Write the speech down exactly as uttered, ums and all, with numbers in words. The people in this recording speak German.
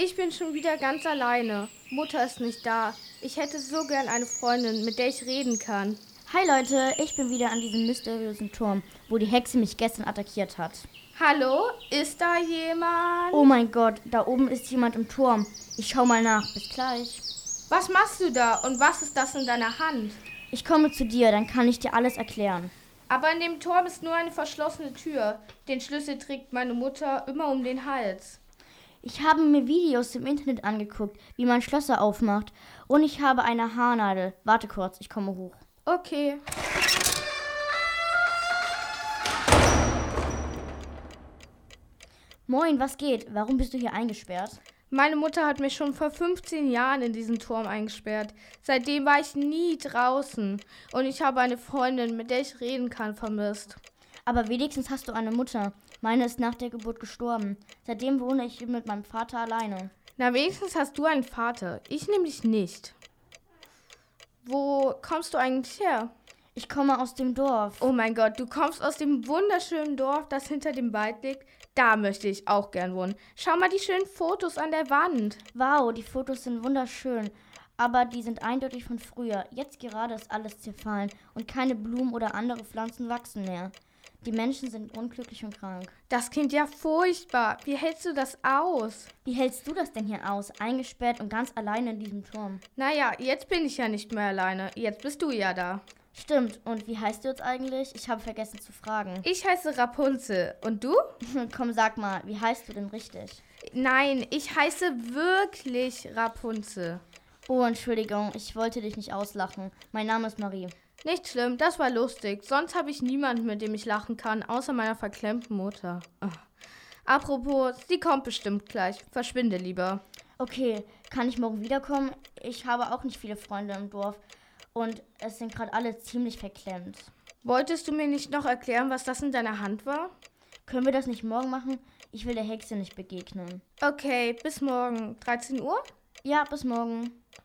Ich bin schon wieder ganz alleine. Mutter ist nicht da. Ich hätte so gern eine Freundin, mit der ich reden kann. Hi Leute, ich bin wieder an diesem mysteriösen Turm, wo die Hexe mich gestern attackiert hat. Hallo, ist da jemand? Oh mein Gott, da oben ist jemand im Turm. Ich schau mal nach. Bis gleich. Was machst du da und was ist das in deiner Hand? Ich komme zu dir, dann kann ich dir alles erklären. Aber in dem Turm ist nur eine verschlossene Tür. Den Schlüssel trägt meine Mutter immer um den Hals. Ich habe mir Videos im Internet angeguckt, wie man Schlösser aufmacht. Und ich habe eine Haarnadel. Warte kurz, ich komme hoch. Okay. Moin, was geht? Warum bist du hier eingesperrt? Meine Mutter hat mich schon vor fünfzehn Jahren in diesen Turm eingesperrt. Seitdem war ich nie draußen. Und ich habe eine Freundin, mit der ich reden kann, vermisst. Aber wenigstens hast du eine Mutter. Meine ist nach der Geburt gestorben. Seitdem wohne ich mit meinem Vater alleine. Na, wenigstens hast du einen Vater. Ich nämlich nicht. Wo kommst du eigentlich her? Ich komme aus dem Dorf. Oh mein Gott, du kommst aus dem wunderschönen Dorf, das hinter dem Wald liegt? Da möchte ich auch gern wohnen. Schau mal die schönen Fotos an der Wand. Wow, die Fotos sind wunderschön. Aber die sind eindeutig von früher. Jetzt gerade ist alles zerfallen und keine Blumen oder andere Pflanzen wachsen mehr. Die Menschen sind unglücklich und krank. Das klingt ja furchtbar. Wie hältst du das aus? Wie hältst du das denn hier aus? Eingesperrt und ganz alleine in diesem Turm. Naja, jetzt bin ich ja nicht mehr alleine. Jetzt bist du ja da. Stimmt. Und wie heißt du jetzt eigentlich? Ich habe vergessen zu fragen. Ich heiße Rapunzel. Und du? Komm, sag mal, wie heißt du denn richtig? Nein, ich heiße wirklich Rapunzel. Oh, Entschuldigung, ich wollte dich nicht auslachen. Mein Name ist Marie. Nicht schlimm, das war lustig. Sonst habe ich niemanden, mit dem ich lachen kann, außer meiner verklemmten Mutter. Ach. Apropos, sie kommt bestimmt gleich. Verschwinde lieber. Okay, kann ich morgen wiederkommen? Ich habe auch nicht viele Freunde im Dorf und es sind gerade alle ziemlich verklemmt. Wolltest du mir nicht noch erklären, was das in deiner Hand war? Können wir das nicht morgen machen? Ich will der Hexe nicht begegnen. Okay, bis morgen. dreizehn Uhr? Ja, bis morgen.